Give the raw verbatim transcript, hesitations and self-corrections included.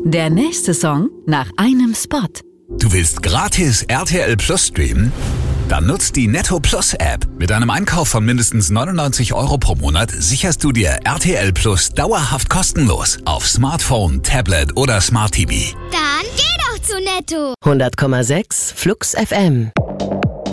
Der nächste Song nach einem Spot. Du willst gratis R T L Plus streamen? Dann nutzt die Netto Plus App. Mit einem Einkauf von mindestens neunundneunzig Euro pro Monat sicherst du dir R T L Plus dauerhaft kostenlos auf Smartphone, Tablet oder Smart T V. Dann geh doch zu Netto. hundert Komma sechs Flux F M.